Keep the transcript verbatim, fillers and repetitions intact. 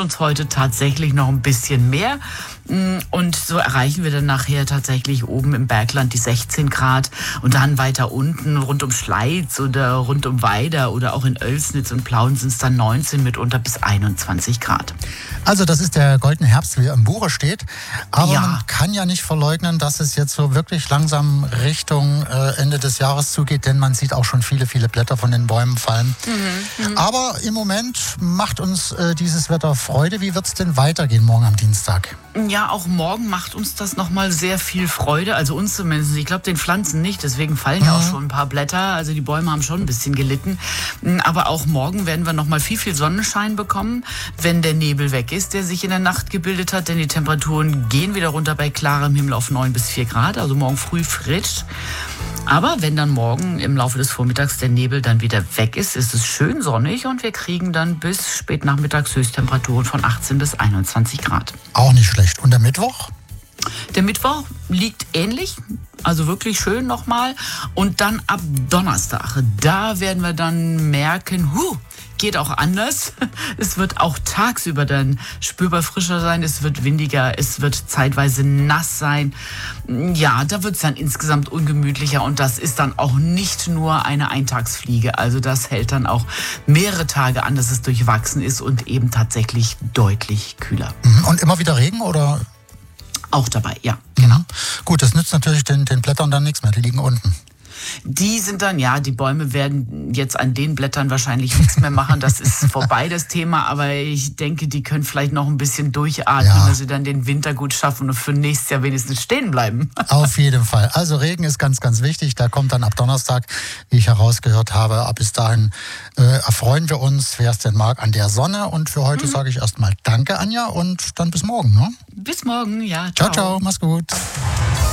uns heute tatsächlich noch ein bisschen mehr. Und so erreichen wir dann nachher tatsächlich oben im Bergland die sechzehn Grad und dann weiter unten rund um Schleiz oder rund um Weida oder auch in Oelsnitz und Plauen sind es dann neunzehn, mitunter bis einundzwanzig Grad. Also das ist der goldene Herbst, wie er im Buche steht. Aber Ja. man kann ja nicht verleugnen, dass es jetzt so wirklich langsam Richtung äh, Ende des Jahres zugeht, denn man sieht auch schon viele, viele Blätter von den Bäumen fallen. Mhm, Aber im Moment macht uns äh, dieses Wetter Freude. Wie wird es denn weitergehen morgen am Dienstag? Ja, auch morgen macht uns das nochmal sehr viel Freude, also uns zumindest. Ich glaube, den Pflanzen nicht, deswegen fallen ja auch schon ein paar Blätter. Also die Bäume haben schon ein bisschen gelitten. Aber auch morgen werden wir nochmal viel, viel Sonnenschein bekommen, wenn der Nebel weg ist, der sich in der Nacht gebildet hat. Denn die Temperaturen gehen wieder runter bei klarem Himmel auf neun bis vier Grad, also morgen früh frisch. Aber wenn dann morgen im Laufe des Vormittags der Nebel dann wieder weg ist, ist es schön sonnig und wir kriegen dann bis spät nachmittags Höchsttemperaturen von achtzehn bis einundzwanzig Grad. Auch nicht schlecht. Und der Mittwoch? Der Mittwoch liegt ähnlich, also wirklich schön nochmal. Und dann ab Donnerstag, da werden wir dann merken, huh, geht auch anders. Es wird auch tagsüber dann spürbar frischer sein, es wird windiger, es wird zeitweise nass sein. Ja, da wird es dann insgesamt ungemütlicher und das ist dann auch nicht nur eine Eintagsfliege. Also das hält dann auch mehrere Tage an, dass es durchwachsen ist und eben tatsächlich deutlich kühler. Und immer wieder Regen oder? Auch dabei, ja, genau. Mhm. Gut, das nützt natürlich den, den Blättern dann nichts mehr, die liegen unten. Die sind dann, ja, die Bäume werden jetzt an den Blättern wahrscheinlich nichts mehr machen. Das ist vorbei, das Thema. Aber ich denke, die können vielleicht noch ein bisschen durchatmen, Ja. dass sie dann den Winter gut schaffen und für nächstes Jahr wenigstens stehen bleiben. Auf jeden Fall. Also Regen ist ganz, ganz wichtig. Da kommt dann ab Donnerstag, wie ich herausgehört habe. Ab bis dahin äh, erfreuen wir uns, wer es denn mag, an der Sonne. Und für heute mhm. sage ich erstmal Danke, Anja, und dann bis morgen. Ne? Bis morgen, ja. Ciao, ciao. Mach's gut.